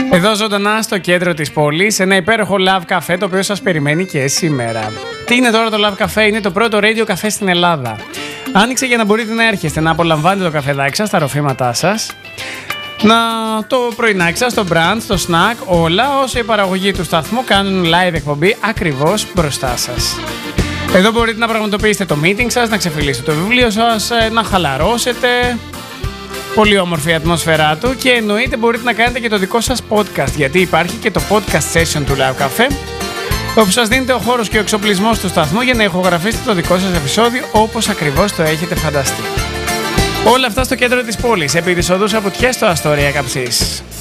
Εδώ ζωντανά στο κέντρο της πόλης, ένα υπέροχο Love Café το οποίο σας περιμένει και σήμερα. Τι είναι τώρα το Love Café? Είναι το πρώτο radio café στην Ελλάδα. Άνοιξε για να μπορείτε να έρχεστε να απολαμβάνετε το καφεδάκι σας, τα ροφήματά σας, το πρωινάκι σας, το brunch, το snack, όλα όσα η παραγωγή του σταθμού κάνουν live εκπομπή ακριβώς μπροστά σας. Εδώ μπορείτε να πραγματοποιήσετε το meeting σας, να ξεφυλίσετε το βιβλίο σας, να χαλαρώσετε. Πολύ όμορφη η ατμόσφαιρά του και εννοείται μπορείτε να κάνετε και το δικό σας podcast, γιατί υπάρχει και το podcast session του Love Café, όπου σας δίνετε ο χώρος και ο εξοπλισμός του σταθμού για να ηχογραφήσετε το δικό σας επεισόδιο όπως ακριβώς το έχετε φανταστεί. Όλα αυτά στο κέντρο της πόλης, επί της οδούς Απουτιές στο Αστόρια Καψής.